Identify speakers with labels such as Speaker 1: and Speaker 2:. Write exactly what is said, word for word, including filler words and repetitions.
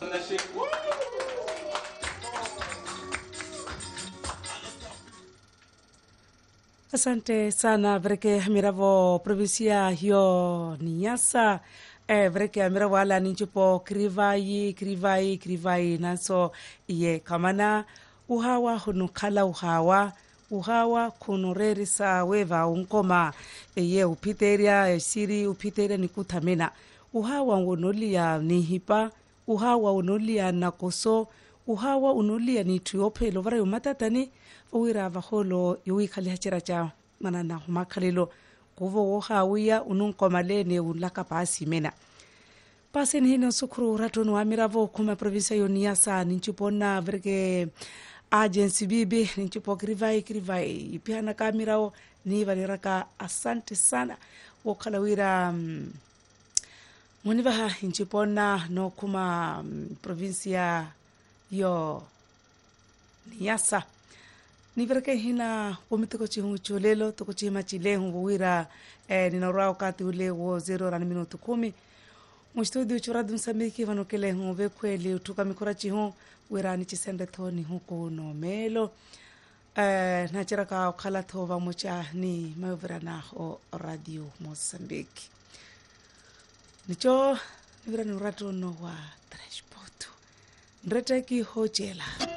Speaker 1: Asante sana breke miravo provincia hiyo Niassa eh breke miravo ala ninchupo krivai krivai krivai naso iye kamana uhawa hunu kala uhawa uhawa kunurerisa weva unkoma eye upiteria siri upiteria nikutamena uhawa unolia nihipa uhawa unolia nakoso uhawa unolia ni tuopelo vara yumatatani uwira vaholo yuikali hachira cha manana humakalilo kuvo wohawiya ununkomalene ulaka pasi mena pasen hino sukuru ratonu amiravo kuma provinsia yo Niassa ninchupona verke agency bibi ninchupo krivai krivai ipiana kamirao ni valiraka asante sana wokala wira um, munivaha ninchupona no kuma um, provinsia yo Niassa ni verke hina womitiko chihu cholelo toko chima chilehu wira eh, ninora wakati ule wo zero rani minutu kumi mu studio churadu Msambiki vanokele hu vekweli utuka mikora chihu wira ni chisende thoni huko no melo eh, nachira ka khala thova mocha ni mavira na o radio Mozambique nicho vira ni rato no wa transport ndrete ki hojela